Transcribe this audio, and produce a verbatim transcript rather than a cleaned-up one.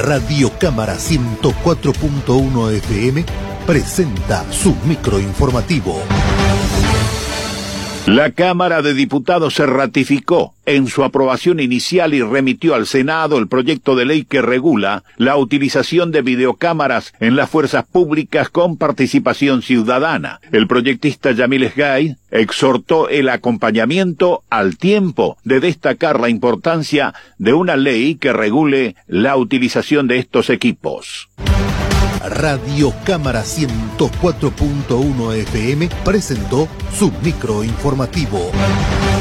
Radio Cámara ciento cuatro punto uno F M presenta su microinformativo. La Cámara de Diputados se ratificó en su aprobación inicial y remitió al Senado el proyecto de ley que regula la utilización de videocámaras en las fuerzas públicas con participación ciudadana. El proyectista Yamil Esgay exhortó el acompañamiento al tiempo de destacar la importancia de una ley que regule la utilización de estos equipos. Radio Cámara ciento cuatro punto uno F M presentó su microinformativo.